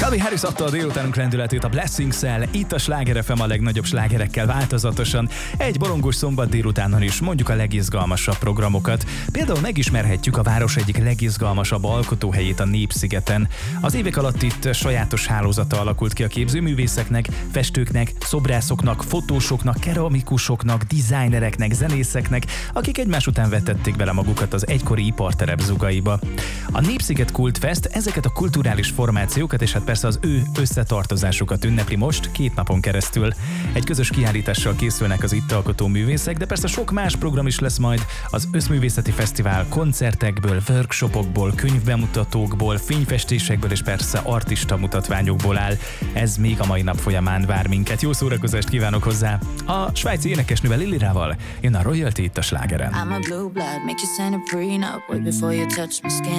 Calvin Harris adta a délutánunk rendületét a Blessings-szel, itt a Sláger FM a legnagyobb slágerekkel változatosan. Egy borongos szombat délutánon is mondjuk a legizgalmasabb programokat. Például megismerhetjük a város egyik legizgalmasabb alkotóhelyét a Népszigeten. Az évek alatt itt sajátos hálózata alakult ki a képzőművészeknek, festőknek, szobrászoknak, fotósoknak, keramikusoknak, dizájnereknek, zenészeknek, akik egymás után vetették bele magukat az egykori iparterep zugaiba. A Népsziget Kultfest ezeket a kulturális formációkat és hát persze az ő összetartozásukat ünnepli most 2 napon keresztül. Egy közös kiállítással készülnek az itt alkotó művészek, de persze sok más program is lesz majd az Összművészeti Fesztivál koncertekből, workshopokból, könyvbemutatókból, fényfestésekből és persze artista mutatványokból áll. Ez még a mai nap folyamán vár minket. Jó szórakozást kívánok hozzá! A svájci énekesnővel Lilirával jön a Royalty itt a Slágeren.